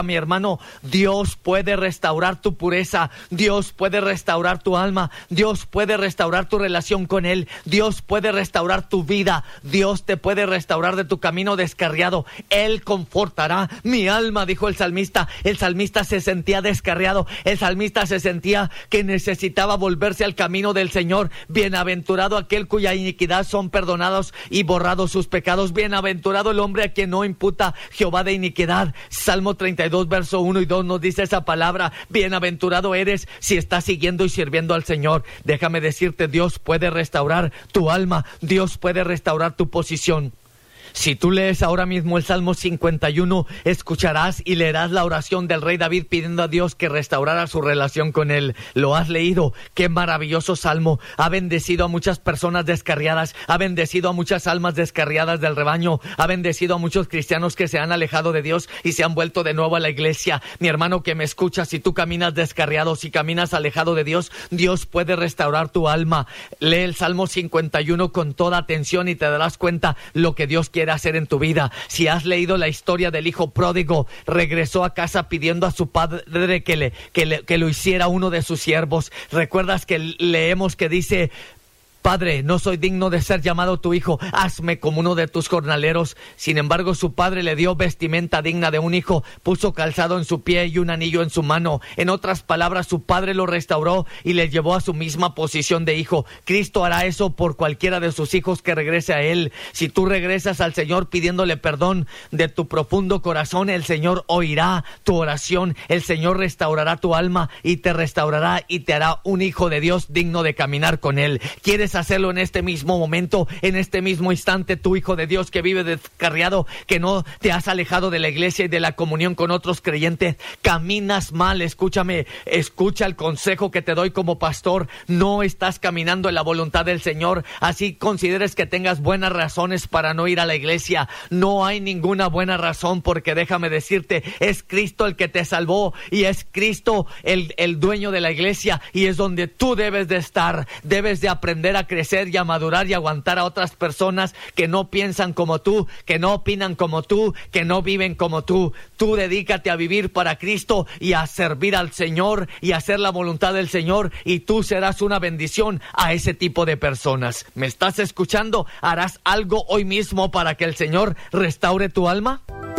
mi hermano, Dios puede restaurar tu pureza, Dios puede restaurar tu alma, Dios puede restaurar tu relación con Él, Dios puede restaurar tu vida, Dios te puede restaurar de tu camino descarriado. Él confortará mi alma, dijo el salmista. El salmista se sentía descarriado, el salmista se sentía que necesitaba volverse al camino del Señor. Bienaventurado aquel cuya iniquidad son perdonados y borrados sus pecados. Bienaventurado el hombre a quien no imputa Jehová de iniquidad. Salmo 32, verso 1 y 2 nos dice esa palabra. Bienaventurado eres si estás siguiendo y sirviendo al Señor. Déjame decirte, Dios puede restaurar tu alma, Dios puede restaurar tu posición. Si tú lees ahora mismo el Salmo 51, escucharás y leerás la oración del rey David pidiendo a Dios que restaurara su relación con Él. ¿Lo has leído? ¡Qué maravilloso salmo! Ha bendecido a muchas personas descarriadas, ha bendecido a muchas almas descarriadas del rebaño, ha bendecido a muchos cristianos que se han alejado de Dios y se han vuelto de nuevo a la iglesia. Mi hermano que me escuchas, si tú caminas descarriado, si caminas alejado de Dios, Dios puede restaurar tu alma. Lee el Salmo 51 con toda atención y te darás cuenta lo que Dios quiere hacer en tu vida. Si has leído la historia del hijo pródigo, regresó a casa pidiendo a su padre que lo hiciera uno de sus siervos. ¿Recuerdas que leemos que dice: Padre, no soy digno de ser llamado tu hijo, hazme como uno de tus jornaleros? Sin embargo, su padre le dio vestimenta digna de un hijo, puso calzado en su pie y un anillo en su mano. En otras palabras, su padre lo restauró y le llevó a su misma posición de hijo. Cristo hará eso por cualquiera de sus hijos que regrese a Él. Si tú regresas al Señor pidiéndole perdón de tu profundo corazón, el Señor oirá tu oración, el Señor restaurará tu alma y te restaurará y te hará un hijo de Dios digno de caminar con Él. ¿Quieres hacerlo en este mismo momento, en este mismo instante? Tu hijo de Dios que vive descarriado, que no te has alejado de la iglesia y de la comunión con otros creyentes, caminas mal. Escúchame, escucha el consejo que te doy como pastor. No estás caminando en la voluntad del Señor, así consideres que tengas buenas razones para no ir a la iglesia. No hay ninguna buena razón, porque déjame decirte, es Cristo el que te salvó y es Cristo el dueño de la iglesia, y es donde tú debes de estar. Debes de aprender a crecer y a madurar y aguantar a otras personas que no piensan como tú, que no opinan como tú, que no viven como tú. Tú dedícate a vivir para Cristo y a servir al Señor y a hacer la voluntad del Señor, y tú serás una bendición a ese tipo de personas. ¿Me estás escuchando? ¿Harás algo hoy mismo para que el Señor restaure tu alma?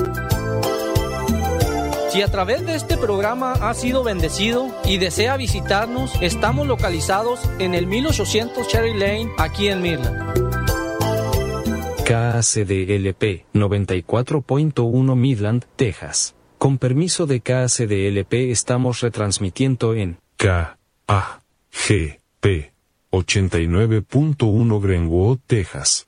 Si a través de este programa ha sido bendecido y desea visitarnos, estamos localizados en el 1800 Cherry Lane, aquí en Midland. KACDLP 94.1 Midland, Texas. Con permiso de KACDLP estamos retransmitiendo en KAGP 89.1 Greenwood, Texas.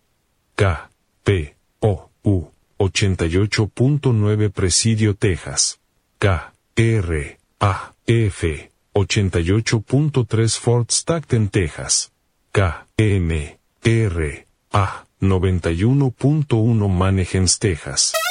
KPOU 88.9 Presidio, Texas. KRAF 88.3 Fort Stockton, Texas. KMRA 91.1 Manheim, Texas.